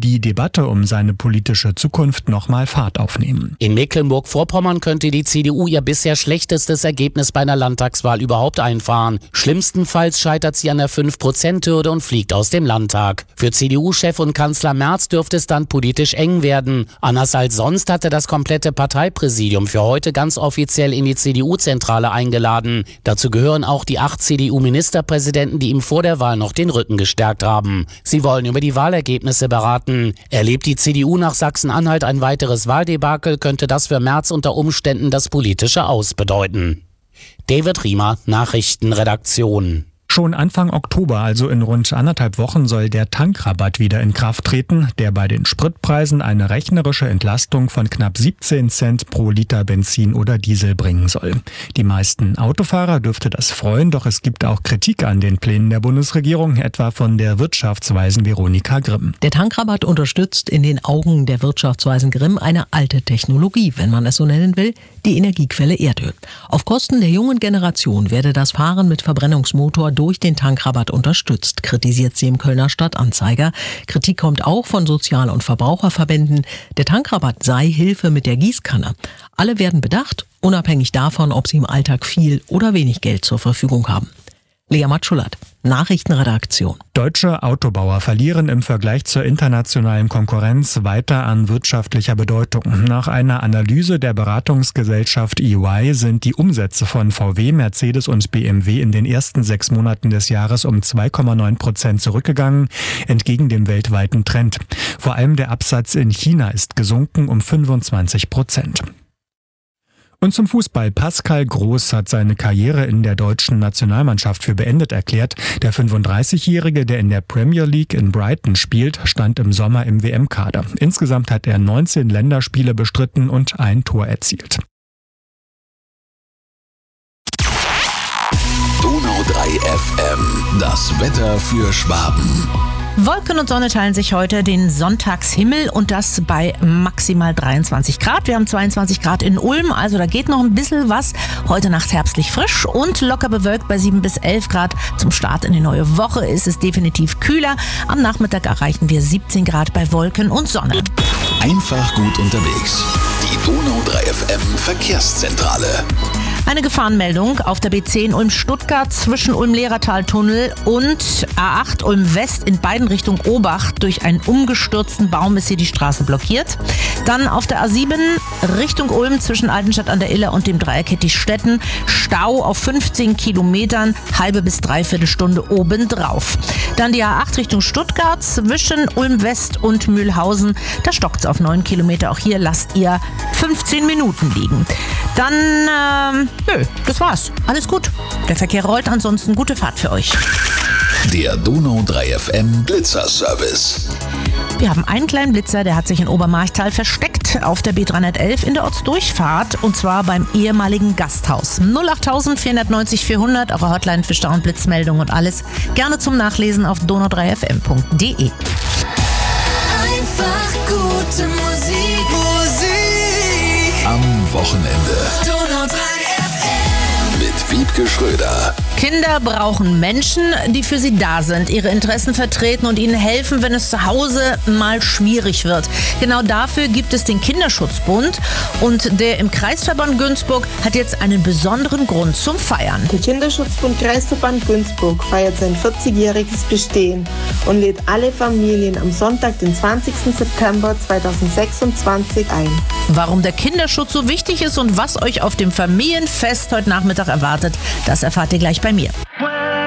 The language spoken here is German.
die Debatte um seine politische Zukunft nochmal Fahrt aufnehmen. In Mecklenburg-Vorpommern könnte die CDU ihr bisher schlechtestes Ergebnis bei einer Landtagswahl überhaupt einfahren. Schlimmstenfalls scheitert sie an der 5%-Hürde und fliegt aus dem Landtag. Für CDU-Chef und Kanzler Merz dürfte es dann politisch eng werden. Anders als sonst hatte das komplette Parteipräsidium für heute ganz offiziell in die CDU-Zentrale eingeladen. Dazu gehören auch die 8 CDU-Ministerpräsidenten, die ihm vor der Wahl noch den Rücken gestärkt haben. Sie wollen über die Wahlergebnisse beraten. Erlebt die CDU nach Sachsen-Anhalt ein weiteres Wahldebakel, könnte das für Merz unter Umständen das politische Aus bedeuten. David Riemer, Nachrichtenredaktion. Schon Anfang Oktober, also in rund 1,5 Wochen, soll der Tankrabatt wieder in Kraft treten, der bei den Spritpreisen eine rechnerische Entlastung von knapp 17 Cent pro Liter Benzin oder Diesel bringen soll. Die meisten Autofahrer dürfte das freuen, doch es gibt auch Kritik an den Plänen der Bundesregierung, etwa von der Wirtschaftsweisen Veronika Grimm. Der Tankrabatt unterstützt in den Augen der Wirtschaftsweisen Grimm eine alte Technologie, wenn man es so nennen will, die Energiequelle Erdöl. Auf Kosten der jungen Generation werde das Fahren mit Verbrennungsmotor durch den Tankrabatt unterstützt, kritisiert sie im Kölner Stadtanzeiger. Kritik kommt auch von Sozial- und Verbraucherverbänden. Der Tankrabatt sei Hilfe mit der Gießkanne. Alle werden bedacht, unabhängig davon, ob sie im Alltag viel oder wenig Geld zur Verfügung haben. Lea Matschulat, Nachrichtenredaktion. Deutsche Autobauer verlieren im Vergleich zur internationalen Konkurrenz weiter an wirtschaftlicher Bedeutung. Nach einer Analyse der Beratungsgesellschaft EY sind die Umsätze von VW, Mercedes und BMW in den ersten 6 Monaten des Jahres um 2,9% zurückgegangen, entgegen dem weltweiten Trend. Vor allem der Absatz in China ist gesunken um 25%. Und zum Fußball. Pascal Groß hat seine Karriere in der deutschen Nationalmannschaft für beendet erklärt. Der 35-Jährige, der in der Premier League in Brighton spielt, stand im Sommer im WM-Kader. Insgesamt hat er 19 Länderspiele bestritten und ein Tor erzielt. Donau 3 FM, das Wetter für Schwaben. Wolken und Sonne teilen sich heute den Sonntagshimmel und das bei maximal 23 Grad. Wir haben 22 Grad in Ulm, also da geht noch ein bisschen was. Heute Nacht herbstlich frisch und locker bewölkt bei 7 bis 11 Grad. Zum Start in die neue Woche ist es definitiv kühler. Am Nachmittag erreichen wir 17 Grad bei Wolken und Sonne. Einfach gut unterwegs. Die Donau 3 FM Verkehrszentrale. Eine Gefahrenmeldung auf der B10 Ulm-Stuttgart zwischen Ulm-Lehrertal-Tunnel und A8 Ulm-West in beiden Richtungen Obacht. Durch einen umgestürzten Baum ist hier die Straße blockiert. Dann auf der A7 Richtung Ulm zwischen Altenstadt an der Iller und dem Dreieck Hettich-Stetten. Stau auf 15 Kilometern, halbe bis dreiviertel Stunde obendrauf. Dann die A8 Richtung Stuttgart zwischen Ulm-West und Mühlhausen. Da stockt es auf 9 Kilometer. Auch hier lasst ihr 15 Minuten liegen. Dann, das war's. Alles gut. Der Verkehr rollt, ansonsten gute Fahrt für euch. Der Donau 3 FM Blitzer-Service. Wir haben einen kleinen Blitzer, der hat sich in Obermarchtal versteckt auf der B311 in der Ortsdurchfahrt und zwar beim ehemaligen Gasthaus. 08000 490 400, eure Hotline für Stau- und Blitzmeldungen und alles gerne zum Nachlesen auf donau3fm.de. Einfach gute Musik. Am Wochenende. Donau 3 FM. Mit Wiebke Schröder. Kinder brauchen Menschen, die für sie da sind, ihre Interessen vertreten und ihnen helfen, wenn es zu Hause mal schwierig wird. Genau dafür gibt es den Kinderschutzbund und der im Kreisverband Günzburg hat jetzt einen besonderen Grund zum Feiern. Der Kinderschutzbund Kreisverband Günzburg feiert sein 40-jähriges Bestehen und lädt alle Familien am Sonntag, den 20. September 2026 ein. Warum der Kinderschutz so wichtig ist und was euch auf dem Familienfest heute Nachmittag erwartet, das erfahrt ihr gleich bei mir.